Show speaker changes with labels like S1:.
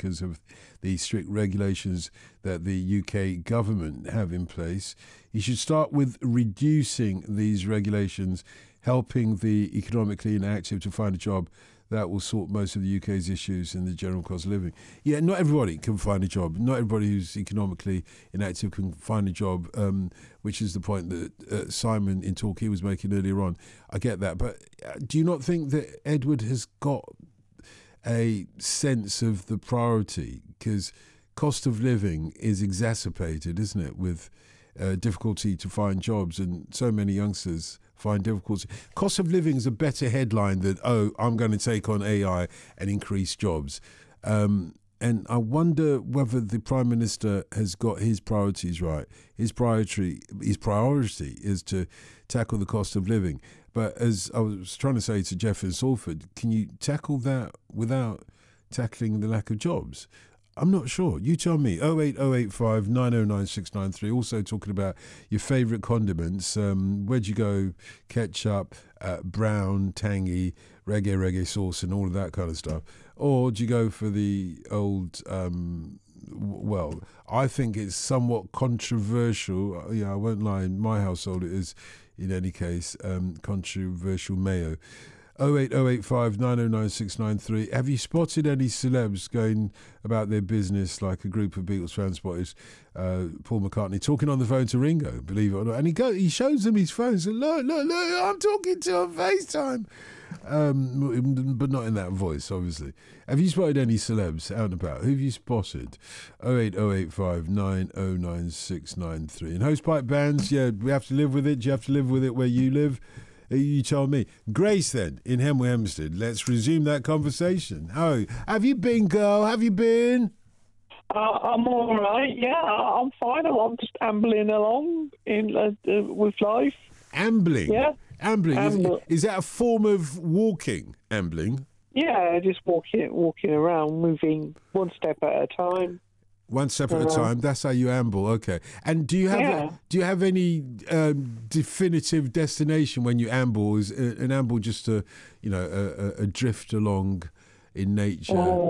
S1: because of the strict regulations that the UK government have in place. He should start with reducing these regulations, helping the economically inactive to find a job. That will sort most of the UK's issues in the general cost of living. Yeah, not everybody can find a job. Not everybody who's economically inactive can find a job, which is the point that Simon in Torquay was making earlier on. I get that. But do you not think that Edward has got a sense of the priority? Because cost of living is exacerbated, isn't it, with difficulty to find jobs, and so many youngsters find difficulty. Cost of living is a better headline than, I'm going to take on AI and increase jobs. And I wonder whether the Prime Minister has got his priorities right. His priority is to tackle the cost of living. But as I was trying to say to Jeff in Salford, can you tackle that without tackling the lack of jobs? I'm not sure. You tell me. 08085 909 693. Also talking about your favourite condiments. Where'd you go? Ketchup, brown, tangy, reggae sauce and all of that kind of stuff. Or do you go for the old, well, I think it's somewhat controversial. I won't lie. In my household, it is, in any case, controversial mayo. 08085 909 693. Have you spotted any celebs going about their business like a group of Beatles fans spotted Paul McCartney talking on the phone to Ringo, believe it or not? And he shows them his phone and says, look, I'm talking to on FaceTime. But not in that voice, obviously. Have you spotted any celebs out and about? Who have you spotted? 08085 909 693. And hosepipe bands, yeah, we have to live with it. Do you have to live with it where you live? You tell me. Grace, then, in Hemel Hempstead. Let's resume that conversation. How have you been, girl? Have you been?
S2: I'm all right. Yeah, I'm fine. I'm just ambling along with life.
S1: Ambling?
S2: Yeah.
S1: Ambling. Is that a form of walking, ambling?
S2: Yeah, just walking around, moving one step at a time.
S1: One step at a time. That's how you amble. Okay. And do you have any definitive destination when you amble? Is an amble just a drift along in nature?